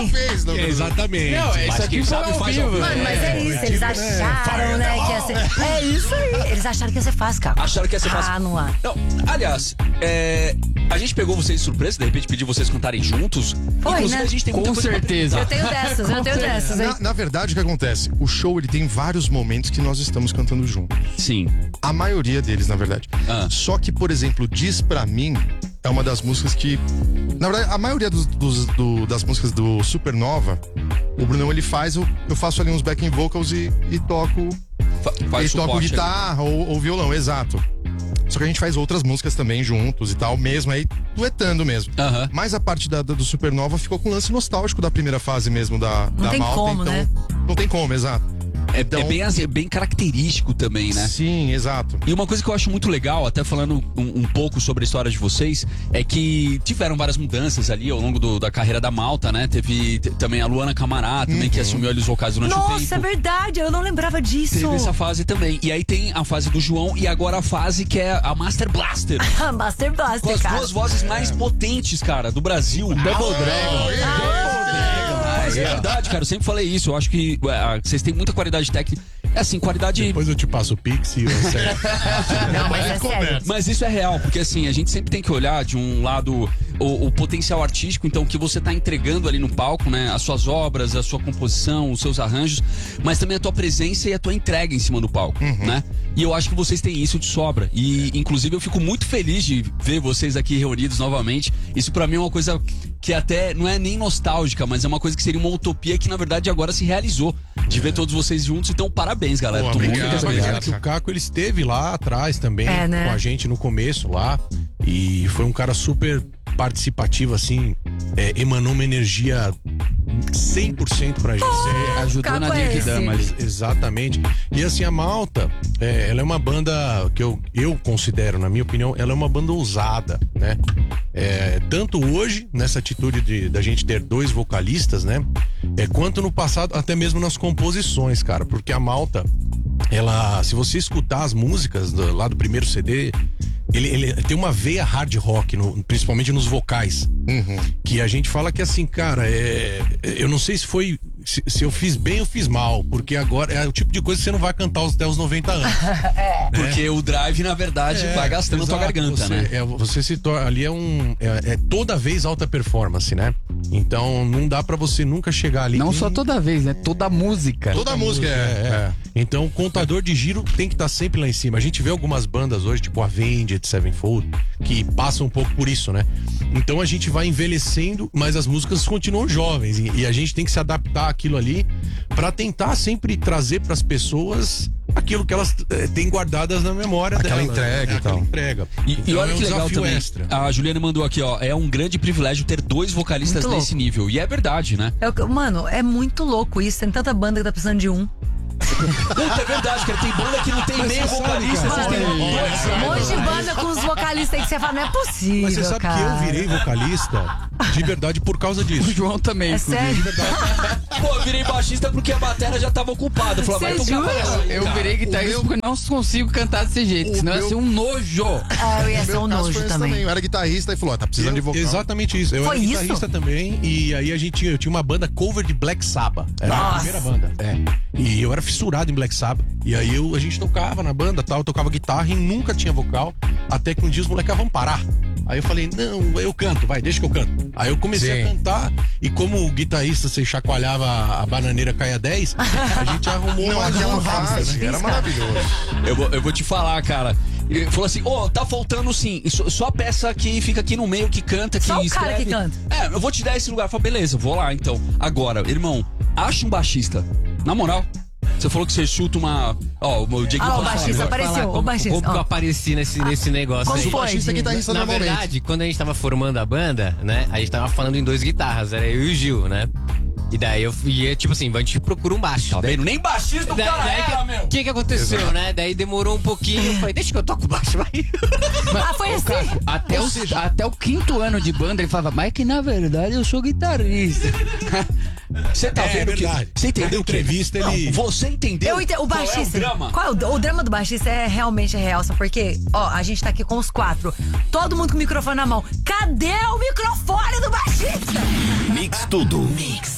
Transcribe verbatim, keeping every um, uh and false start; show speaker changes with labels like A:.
A: Quem?
B: fez, não,
C: É, exatamente.
D: Não, isso
C: Mas
D: aqui
C: quem
D: foi
C: sabe
D: ao
C: faz
D: vivo.
C: ao
A: Mano, mas é isso, eles acharam, né, que ia ser... É isso aí, eles acharam que ia ser fácil, cara.
E: Acharam que ia ser fácil.
A: Ah, não há.
E: Não, aliás, é, a gente pegou vocês de surpresa, de repente pediu vocês cantarem juntos.
A: Foi,
E: Inclusive,
A: né?
E: a gente tem muita
D: Com
E: coisa pra
D: certeza.
A: Eu tenho dessas, eu tenho dessas, hein?
B: Na, na verdade, o que acontece? O show ele tem vários momentos que nós estamos cantando juntos.
E: Sim.
B: A maioria deles, na verdade.
E: Ah.
B: Só que, por exemplo, Diz Pra Mim é uma das músicas que... Na verdade, a maioria dos, dos- do- das músicas do Supernova, o Brunão ele faz, eu, eu faço ali uns backing vocals e, e toco...
E: Fa faz
B: e toco
E: suporte
B: guitarra ou, ou violão, exato. Só que a gente faz outras músicas também juntos e tal, mesmo aí, duetando mesmo.
E: Aham.
B: Mas a parte da, da- do Supernova ficou com um lance nostálgico da primeira fase mesmo da,
A: Não
B: da
A: tem
B: Malta.
A: como,
B: então,
A: né?
B: Não tem como, exato.
E: É,
B: Então-
E: é bem, assim, é bem característico também, né?
B: Sim, exato.
E: E uma coisa que eu acho muito legal, até falando um, um pouco sobre a história de vocês, é que tiveram várias mudanças ali ao longo do- da carreira da Malta, né? Teve t- também a Luana Camará, também, que assumiu ali os vocais durante o
A: Nossa, é
E: tempo.
A: verdade, eu não lembrava disso.
E: Teve essa fase também. E aí tem a fase do João e agora a fase que é a Master Blaster.
A: Master
E: Com
A: Blaster,
E: as
A: cara.
E: duas vozes mais potentes, cara, do Brasil. Double Dragon. Mas é verdade, cara. Eu sempre falei isso. Eu acho que ué, vocês têm muita qualidade técnica. É assim, qualidade.
C: Depois eu te passo o Pix e você...
A: Não, mas é sério.
E: Mas isso é real, porque assim, a gente sempre tem que olhar de um lado o, o potencial artístico, então o que você tá entregando ali no palco, né? As suas obras, a sua composição, os seus arranjos, mas também a tua presença e a tua entrega em cima do palco, né? E eu acho que vocês têm isso de sobra. E, inclusive, eu fico muito feliz de ver vocês aqui reunidos novamente. Isso pra mim é uma coisa que até não é nem nostálgica, mas é uma coisa que seria uma utopia que, na verdade, agora se realizou. De ver todos vocês juntos. Então, parabéns, galera.
B: Pô,
E: Tô muito
B: obrigado,
E: feliz com
B: obrigado.
E: isso.
C: que o Caco ele esteve lá atrás também
A: É, né?
C: com a gente no começo lá e foi um cara super participativo assim, é, emanou uma energia cem por cento pra gente.
D: Você ajudou
A: Caco
D: na
A: é
D: Drink
A: esse.
D: Dama ali.
C: Exatamente. E assim, a Malta, é, ela é uma banda que eu, eu considero, na minha opinião, ela é uma banda ousada, né? É, tanto hoje, nessa atitude de, da gente ter dois vocalistas, né? É, quanto no passado, até mesmo nas composições, cara. Porque a Malta, ela, se você escutar as músicas do- lá do primeiro C D, ele, ele tem uma veia hard rock, no- principalmente nos vocais. Que a gente fala que assim, cara, é, eu não sei se foi. Se, se eu fiz bem ou fiz mal, porque agora é o tipo de coisa que você não vai cantar aos- até os noventa anos.
E: Porque o drive, na verdade, vai gastando a tua
C: exato,
E: garganta,
C: você,
E: né?
C: É, você se torna. Ali é um. É, é toda vez alta performance, né? Então não dá pra você nunca chegar ali.
D: Não
C: com-
D: só toda vez, né? Toda a música.
B: Toda a música é. é.
C: Então o contador de giro tem que estar sempre lá em cima. A gente vê algumas bandas hoje, tipo Avenged Sevenfold, que passam um pouco por isso, né? Então a gente vai envelhecendo, mas as músicas continuam jovens e, e a gente tem que se adaptar àquilo ali pra tentar sempre trazer pras pessoas aquilo que elas eh, têm guardadas na memória
B: Aquela
C: delas,
B: entrega
C: né?
B: e
C: Aquela
B: tal.
C: entrega.
E: E,
C: Então,
E: e olha
C: é um
E: que legal
C: desafio
E: também.
C: extra.
E: A Juliana mandou aqui, ó. É um grande privilégio ter dois vocalistas
A: Muito
E: nesse
A: louco.
E: nível. E é verdade, né?
A: É o que- Mano, é muito louco isso. Tem tanta banda que tá precisando de um.
E: Puta, é verdade, cara. Tem banda que não tem
C: Mas
E: nem
C: você sabe,
E: vocalista.
C: cara,
E: Vocês têm
A: Um
E: dois.
A: monte de banda com os vocalistas aí que você fala, não é possível,
C: Mas você sabe
A: cara.
C: que eu virei vocalista de verdade por causa
D: O
C: disso.
D: João também,
A: É
D: inclusive.
A: sério?
E: Pô, eu virei baixista porque a bateria já tava ocupada. Eu falei, vai
A: Você
E: tocar
A: jura?
E: baixo aí,
D: Eu
E: cara.
D: virei guitarrista porque não consigo cantar desse jeito,
B: o
D: senão ia
B: meu-
D: ser um nojo.
A: Ah, eu ia ser
B: Meu
A: um
B: caso
A: nojo
B: foi esse
A: também.
B: Eu era guitarrista e falou, ó, tá precisando de
C: Eu-
B: vocal.
C: Exatamente isso. Eu
A: Foi
C: era
A: isso?
C: guitarrista também. E aí a gente tinha, eu tinha uma banda cover de Black Sabbath. Era a
A: Nossa.
C: primeira banda. É. E eu era fissurado em Black Sabbath. E aí eu, a gente tocava na banda tal, eu tocava guitarra e nunca tinha vocal. Até que um dia os moleques ah, vão parar. Aí eu falei, não, eu canto, vai, deixa que eu canto. Aí eu comecei
B: Sim.
C: a cantar. E como o guitarrista, você chacoalhava a bananeira caia dez, a gente arrumou
B: Não,
C: uma
B: aquela
C: uma
B: fase,
A: né?
B: era maravilhoso.
E: Eu vou, eu vou te falar, cara. Ele falou assim: ô, tá faltando sim. Só, só a peça que fica aqui no meio, que canta, que
A: Só o
E: escreve.
A: cara que canta.
E: É, eu vou te dar esse lugar. Eu falei, beleza, vou lá então. Agora, irmão, acha um baixista. Na moral. Você falou que você chuta uma. Ó, o Diego
A: Ah, o
E: pode falar
A: baixista
E: agora.
A: apareceu.
F: Falar
A: o
F: como,
A: baixista.
F: como que eu
A: ó.
F: apareci nesse, nesse negócio
A: Como
F: aí.
A: foi?
B: O baixista é
A: gente?
B: guitarrista
F: Na
B: normalmente.
F: verdade, quando a gente tava formando a banda, né? A gente tava falando em dois guitarras, era eu e o Gil, né? E daí eu ia, tipo assim, a gente procura um baixo.
E: Tá
F: Daí-
E: vendo? Nem baixista o
F: daí-
E: cara
F: daí
E: era,
F: que-
E: meu.
F: O que que aconteceu, né? Daí demorou um pouquinho, eu falei, deixa que eu toco baixo, vai.
A: Ah, foi assim?
D: Até o, até o quinto ano de banda ele falava, mas que na verdade eu sou guitarrista.
E: Você tá
C: É,
E: vendo que.
C: verdade.
E: Você entendeu
C: Na
E: o que?
C: entrevista,
E: Não,
C: ele-
E: você entendeu?
A: Eu entendo, o
E: qual
A: baixista.
E: É o drama?
A: Qual é o, o drama do baixista é realmente real, sabe por quê? Ó, a gente tá aqui com os quatro. Todo mundo com o microfone na mão. Cadê o microfone do baixista?
G: Mix tudo. Mix.